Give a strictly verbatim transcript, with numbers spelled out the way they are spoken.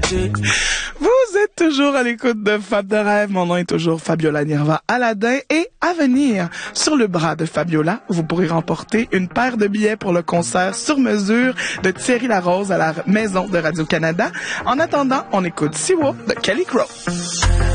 Vous êtes toujours à l'écoute de Fab de rêve. Mon nom est toujours Fabiola Nirva Aladin. Et à venir, sur le bras de Fabiola, vous pourrez remporter une paire de billets pour le concert sur mesure de Thierry Larose à la maison de Radio-Canada. En attendant, on écoute Siwa de Kelly Crow.